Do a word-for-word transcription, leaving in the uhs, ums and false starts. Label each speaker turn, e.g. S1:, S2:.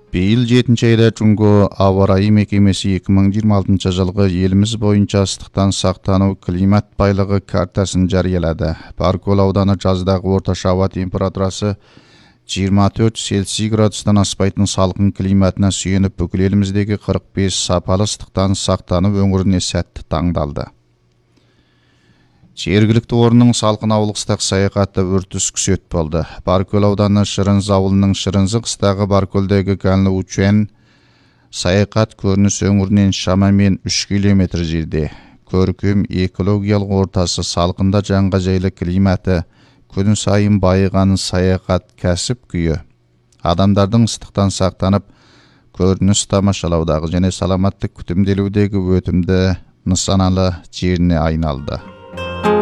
S1: Бейіл жетінші айда Чунго ауа райы мекемесі екі мың жиырма алтыншы жылғы еліміз бойынша ыстықтан сақтану климат байлығы картасын жариялады. Баркөл ауданы жаздағы орташа ауа температурасы жиырма төрт Цельсий градустан аспайтын салқын климатына сүйеніп бүкіл еліміздегі қырық бес сапалы ыстықтан сақтану өңіріне сәтті таңдалды. Жергілікті орынның салқын ауыл қыстақ саяхаты үртіс күсет болды. Баркөл ауданы Шырынз ауылының Шырынзы қыстағы Баркөлдегі Ганлы Учен саяхат көрініс өңірінен шамамен үш километр жерде. Көркем экологиялық ортасы, салқында жанға жайлы климаты, күн сайын байыған саяхат кәсіп күйі, адамдардың ыстықтан сақтанып, көрініс тамашалаудағы және саламаттық күтімделудегі өтімді нысаналы жеріне айналды.